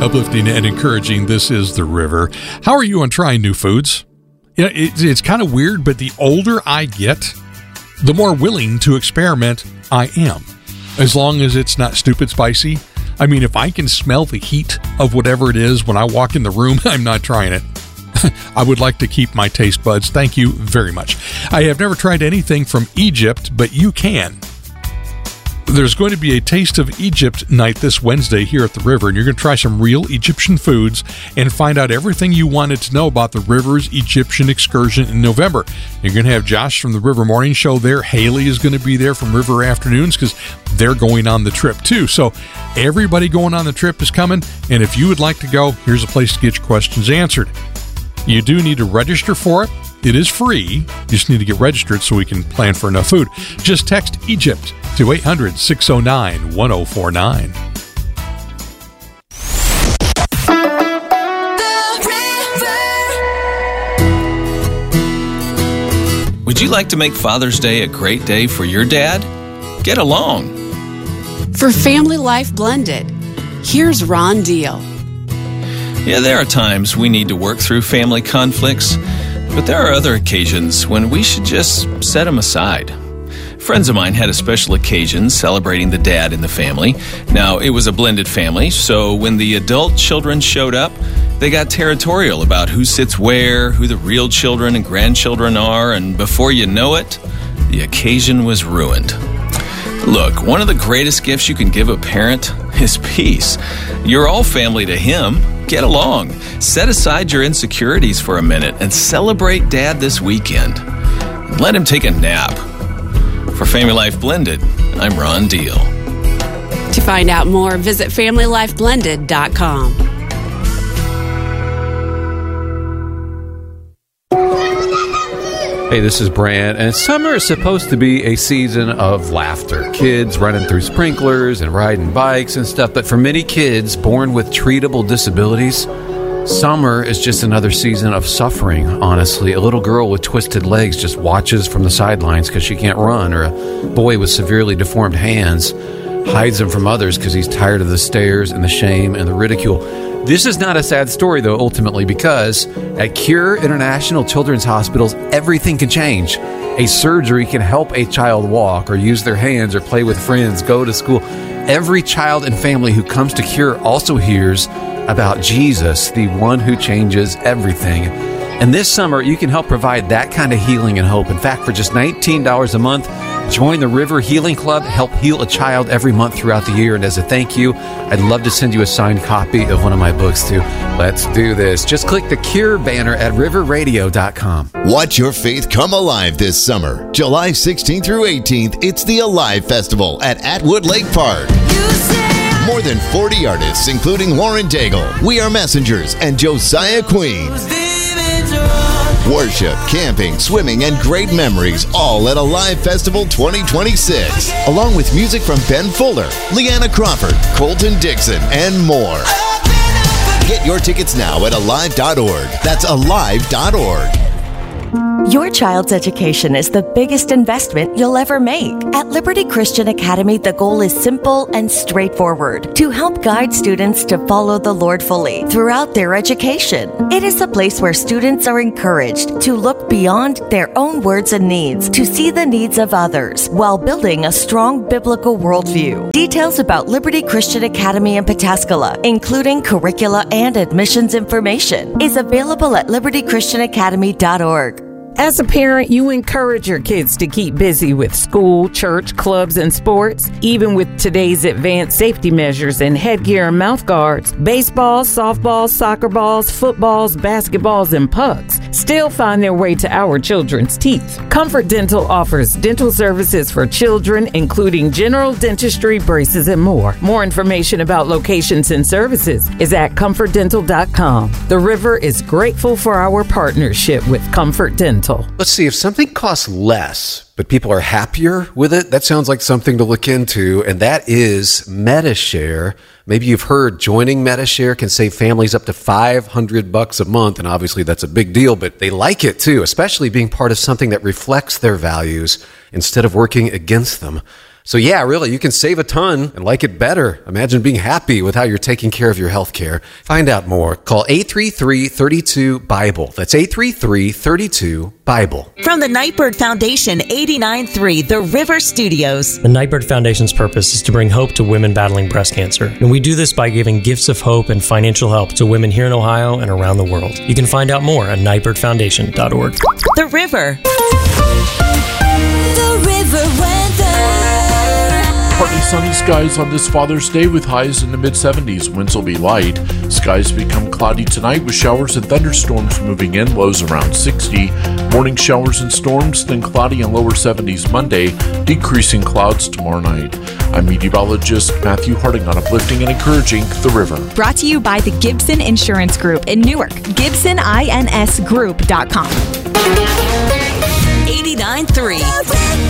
Uplifting and encouraging, this is The River. How are you on trying new foods? You know, it's kind of weird, but the older I get, the more willing to experiment I am. As long as it's not stupid spicy. I mean, if I can smell the heat of whatever it is when I walk in the room, I'm not trying it. I would like to keep my taste buds. Thank you very much. I have never tried anything from Egypt, but you can. There's going to be a Taste of Egypt night this Wednesday here at the River, and you're going to try some real Egyptian foods and find out everything you wanted to know about the River's Egyptian excursion in November. You're going to have Josh from the River Morning Show there. Haley is going to be there from River Afternoons because they're going on the trip too. So everybody going on the trip is coming, and if you would like to go, here's a place to get your questions answered. You do need to register for it. It is free. You just need to get registered so we can plan for enough food. Just text Egypt to 800-609-1049. Would you like to make Father's Day a great day for your dad? Get along. For Family Life Blended, here's Ron Deal. Yeah, there are times we need to work through family conflicts, but there are other occasions when we should just set them aside. Friends of mine had a special occasion celebrating the dad in the family. Now, it was a blended family, so when the adult children showed up, they got territorial about who sits where, who the real children and grandchildren are, and before you know it, the occasion was ruined. Look, one of the greatest gifts you can give a parent is peace. You're all family to him. Get along. Set aside your insecurities for a minute and celebrate Dad this weekend. Let him take a nap. For Family Life Blended, I'm Ron Deal. To find out more, visit FamilyLifeBlended.com. Hey, this is Brant, and summer is supposed to be a season of laughter. Kids running through sprinklers and riding bikes and stuff, but for many kids born with treatable disabilities, summer is just another season of suffering, honestly. A little girl with twisted legs just watches from the sidelines because she can't run, or a boy with severely deformed hands hides them from others because he's tired of the stares and the shame and the ridicule. This is not a sad story, though, ultimately, because at Cure International Children's Hospitals, everything can change. A surgery can help a child walk or use their hands or play with friends, go to school. Every child and family who comes to Cure also hears about Jesus, the one who changes everything. And this summer, you can help provide that kind of healing and hope. In fact, for just $19 a month, join the River Healing Club, help heal a child every month throughout the year. And as a thank you, I'd love to send you a signed copy of one of my books, too. Let's do this. Just click the Cure banner at riverradio.com. Watch your faith come alive this summer. July 16th through 18th, it's the Alive Festival at Atwood Lake Park. More than 40 artists, including Lauren Daigle, We Are Messengers, and Josiah Queen. Worship, camping, swimming, and great memories, all at Alive Festival 2026. Along with music from Ben Fuller, Leanna Crawford, Colton Dixon, and more. Get your tickets now at alive.org. That's alive.org. Your child's education is the biggest investment you'll ever make. At Liberty Christian Academy, the goal is simple and straightforward: to help guide students to follow the Lord fully throughout their education. It is a place where students are encouraged to look beyond their own words and needs, to see the needs of others, while building a strong biblical worldview. Details about Liberty Christian Academy in Pataskala, including curricula and admissions information, is available at libertychristianacademy.org. As a parent, you encourage your kids to keep busy with school, church, clubs, and sports. Even with today's advanced safety measures and headgear and mouth guards, baseballs, softballs, soccer balls, footballs, basketballs, and pucks still find their way to our children's teeth. Comfort Dental offers dental services for children, including general dentistry, braces, and more. More information about locations and services is at comfortdental.com. The River is grateful for our partnership with Comfort Dental. Let's see, if something costs less, but people are happier with it, that sounds like something to look into, and that is Medi-Share. Maybe you've heard joining Medi-Share can save families up to $500 a month, and obviously that's a big deal, but they like it too, especially being part of something that reflects their values instead of working against them. So yeah, really, you can save a ton and like it better. Imagine being happy with how you're taking care of your health care. Find out more. Call 833-32-BIBLE. That's 833-32-BIBLE. From the Nightbird Foundation, 89.3 The River Studios. The Nightbird Foundation's purpose is to bring hope to women battling breast cancer. And we do this by giving gifts of hope and financial help to women here in Ohio and around the world. You can find out more at nightbirdfoundation.org. The River. The River weather. Partly sunny skies on this Father's Day with highs in the mid-70s. Winds will be light. Skies become cloudy tonight with showers and thunderstorms moving in, lows around 60. Morning showers and storms, then cloudy and lower 70s Monday, decreasing clouds tomorrow night. I'm meteorologist Matthew Harding on Uplifting and Encouraging The River. Brought to you by the Gibson Insurance Group in Newark. GibsonInsGroup.com. 89.3